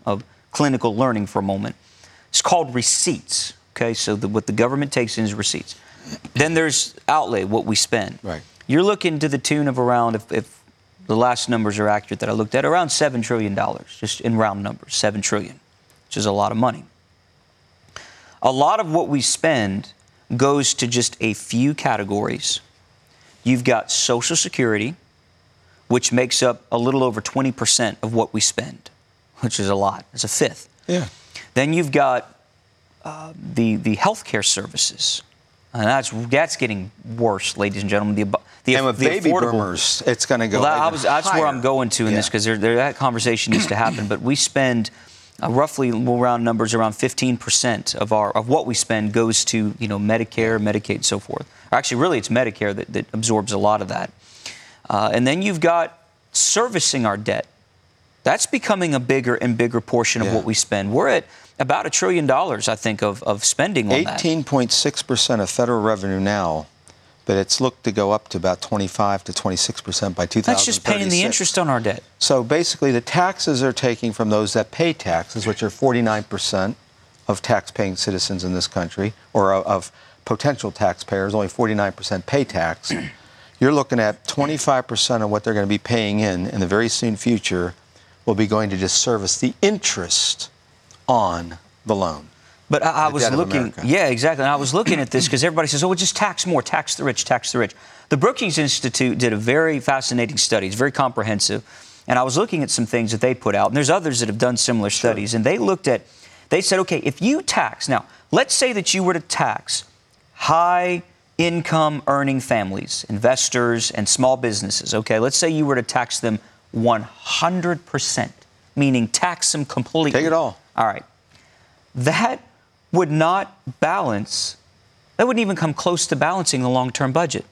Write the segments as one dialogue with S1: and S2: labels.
S1: of clinical learning for a moment. It's called receipts. Okay, so what the government takes in is receipts. Then there's outlay, what we spend.
S2: Right.
S1: You're looking to the tune of around, if the last numbers are accurate that I looked at, around $7 trillion, just in round numbers, $7 trillion, which is a lot of money. A lot of what we spend goes to just a few categories. You've got Social Security, which makes up a little over 20% of what we spend, which is a lot. It's a fifth.
S2: Yeah.
S1: Then you've got the healthcare services, and that's getting worse, ladies and gentlemen.
S2: And with baby boomers, it's going to go.
S1: Well, that's where I'm going to in this, because that conversation needs to happen. But we spend roughly, we'll round numbers, around 15% of what we spend goes to Medicare, Medicaid, and so forth. Actually, really, it's Medicare that absorbs a lot of that. And then you've got servicing our debt. That's becoming a bigger and bigger portion of what we spend. We're at about $1 trillion, I think, of spending on that.
S2: 18.6% of federal revenue now, but it's looked to go up to about 25 to 26% by 2036.
S1: That's just paying the interest on our debt.
S2: So basically, the taxes they're taking from those that pay taxes, which are 49% of tax-paying citizens in this country, or of potential taxpayers, only 49% pay tax. You're looking at 25% of what they're going to be paying in the very soon future will be going to just service the interest on the loan.
S1: But I was looking, yeah, exactly. And I was looking at this because everybody says, oh, well, just tax more, tax the rich, tax the rich. The Brookings Institute did a very fascinating study. It's very comprehensive. And I was looking at some things that they put out, and there's others that have done similar studies. And they said, okay, if you tax, now, let's say that you were to tax high income earning families, investors, and small businesses, okay? Let's say you were to tax them 100%, meaning tax them completely.
S2: Take it all.
S1: All right. That would not balance, that wouldn't even come close to balancing the long-term budget.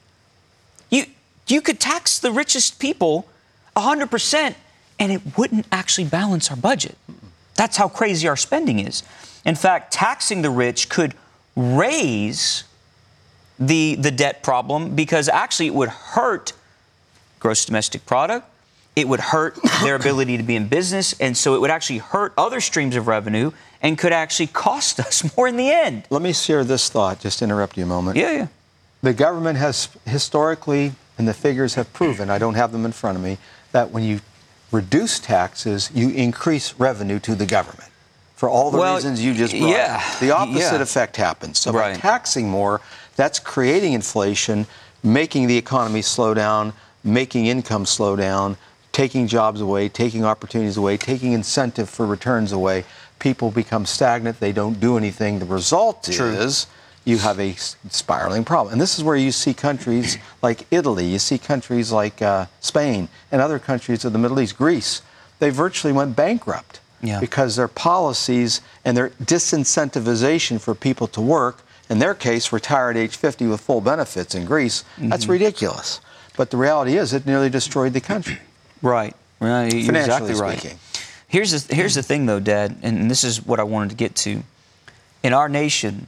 S1: You could tax the richest people 100%, and it wouldn't actually balance our budget. That's how crazy our spending is. In fact, taxing the rich could raise the debt problem, because actually it would hurt gross domestic product. It would hurt their ability to be in business, and so it would actually hurt other streams of revenue and could actually cost us more in the end.
S2: Let me share this thought, just to interrupt you a moment.
S1: Yeah.
S2: The government has historically, and the figures have proven, I don't have them in front of me, that when you reduce taxes, you increase revenue to the government. For all the reasons you just brought up. The opposite effect happens. So by taxing more, that's creating inflation, making the economy slow down, making income slow down, taking jobs away, taking opportunities away, taking incentive for returns away. People become stagnant. They don't do anything. The result is you have a spiraling problem. And this is where you see countries like Italy, you see countries like Spain, and other countries of the Middle East, Greece. They virtually went bankrupt because their policies and their disincentivization for people to work, in their case, retire at age 50 with full benefits in Greece, that's ridiculous. But the reality is it nearly destroyed the country.
S1: Right. You're exactly right.
S2: Speaking.
S1: Here's the thing, though, Dad, and this is what I wanted to get to. In our nation,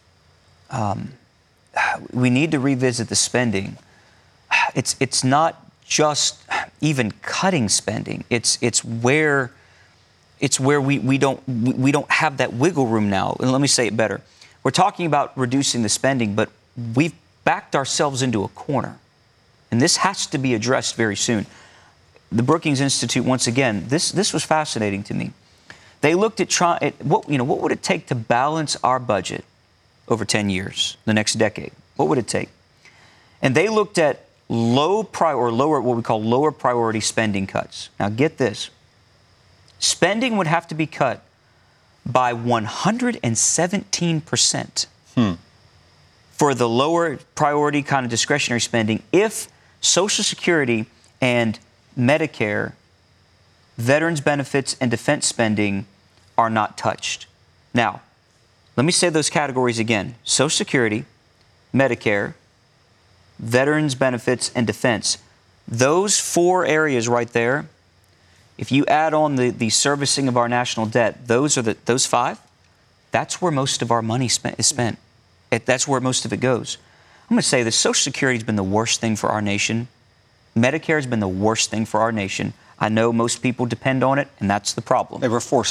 S1: we need to revisit the spending. It's not just even cutting spending. It's where we don't have that wiggle room now. And let me say it better. We're talking about reducing the spending, but we've backed ourselves into a corner. And this has to be addressed very soon. The Brookings Institute, once again, this was fascinating to me. They looked at what would it take to balance our budget over 10 years, the next decade? What would it take? And they looked at what we call lower priority spending cuts. Now get this. Spending would have to be cut by 117% for the lower priority kind of discretionary spending if Social Security and Medicare, veterans benefits, and defense spending are not touched. Now, let me say those categories again. Social Security, Medicare, veterans benefits, and defense. Those four areas right there, if you add on the servicing of our national debt, those five, that's where most of our money is spent. That's where most of it goes. I'm going to say this, Social Security has been the worst thing for our nation. Medicare has been the worst thing for our nation. I know most people depend on it, and that's the problem.
S2: They were forced